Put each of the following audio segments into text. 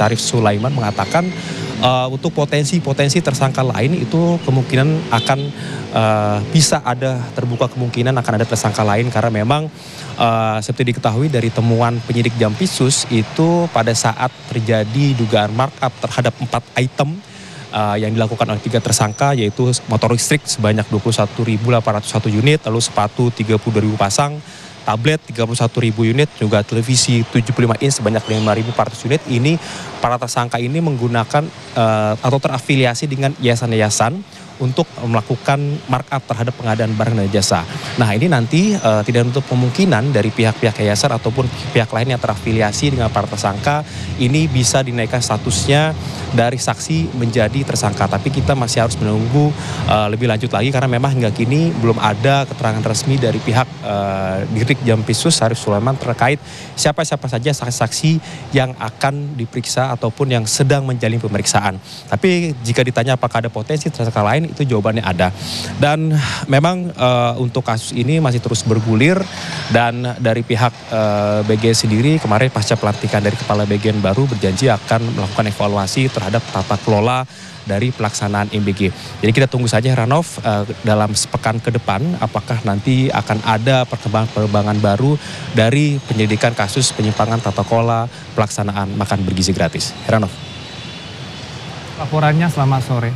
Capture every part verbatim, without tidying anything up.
Syarif Sulaiman mengatakan uh, untuk potensi-potensi tersangka lain itu kemungkinan akan uh, bisa ada terbuka kemungkinan akan ada tersangka lain karena memang uh, seperti diketahui dari temuan penyidik Jampitsus itu pada saat terjadi dugaan markup terhadap empat item Uh, yang dilakukan oleh tiga tersangka yaitu motor listrik sebanyak dua puluh satu ribu delapan ratus satu unit, lalu sepatu tiga puluh dua ribu pasang, tablet tiga puluh satu ribu unit, juga televisi tujuh puluh lima inch sebanyak lima ribu empat ratus unit. Ini para tersangka ini menggunakan uh, atau terafiliasi dengan yayasan-yayasan untuk melakukan markup terhadap pengadaan barang dan jasa. Nah ini nanti uh, tidak menutup kemungkinan dari pihak-pihak yayasan ataupun pihak lain yang terafiliasi dengan para tersangka ini bisa dinaikkan statusnya dari saksi menjadi tersangka. Tapi kita masih harus menunggu uh, lebih lanjut lagi karena memang hingga kini belum ada keterangan resmi dari pihak uh, Dirdik Jampitsus Syarif Sulaiman terkait siapa-siapa saja saksi-saksi yang akan diperiksa ataupun yang sedang menjalin pemeriksaan. Tapi jika ditanya apakah ada potensi tersangka lain, itu jawabannya ada. Dan memang uh, untuk kasus ini masih terus bergulir dan dari pihak uh, B G N sendiri kemarin pasca pelantikan dari Kepala B G N baru berjanji akan melakukan evaluasi terhadap tata kelola dari pelaksanaan M B G. Jadi kita tunggu saja Heranov uh, dalam sepekan ke depan apakah nanti akan ada perkembangan-perkembangan baru dari penyelidikan kasus penyimpangan tata kelola pelaksanaan makan bergizi gratis. Heranov. Laporannya selamat sore.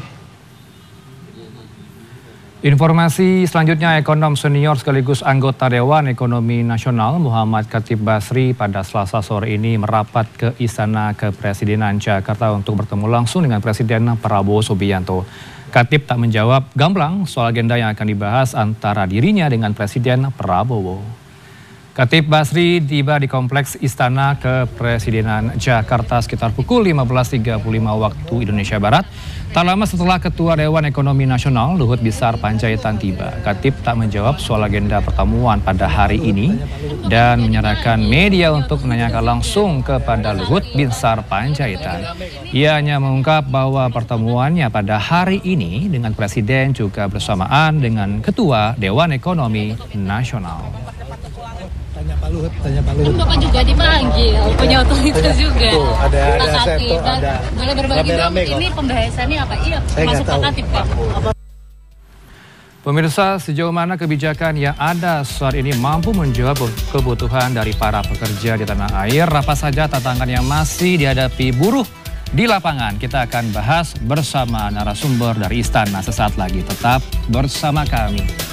Informasi selanjutnya, ekonom senior sekaligus anggota Dewan Ekonomi Nasional Muhammad Khatib Basri pada Selasa sore ini merapat ke Istana Kepresidenan Jakarta untuk bertemu langsung dengan Presiden Prabowo Subianto. Khatib tak menjawab gamblang soal agenda yang akan dibahas antara dirinya dengan Presiden Prabowo. Khatib Basri tiba di Kompleks Istana Kepresidenan Jakarta sekitar pukul lima belas tiga puluh lima waktu Indonesia Barat. Tak lama setelah Ketua Dewan Ekonomi Nasional Luhut Binsar Panjaitan tiba. Khatib tak menjawab soal agenda pertemuan pada hari ini dan menyerahkan media untuk menanyakan langsung kepada Luhut Binsar Panjaitan. Ia hanya mengungkap bahwa pertemuannya pada hari ini dengan Presiden juga bersamaan dengan Ketua Dewan Ekonomi Nasional. Tanya Pak Luhut, tanya Pak Luhut. Kan Bapak juga dipanggil, punya otoritas juga. Tuh, ada ada Pak saya Khatib, tuh ada. boleh berbagi dong, Rame-rame kok. ini pembahasannya apa? Iya, Saya masuk nggak Pak tahu. Khatib, Pak. Pemirsa, sejauh mana kebijakan yang ada saat ini mampu menjawab kebutuhan dari para pekerja di tanah air? Apa saja tantangan yang masih dihadapi buruh di lapangan? Kita akan bahas bersama narasumber dari Istana sesaat lagi. Tetap bersama kami.